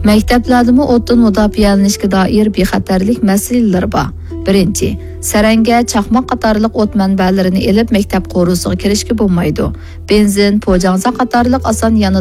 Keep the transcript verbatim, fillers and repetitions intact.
Maktablardami o'tdan mudofialanishga doir bexatarlik masalalar bor. Birinchi, saranga, chaqmoq qatorliq o't manbalarini elib maktab qo'rusiga kirishga bo'lmaydi. Benzin, po'jangza qatorliq oson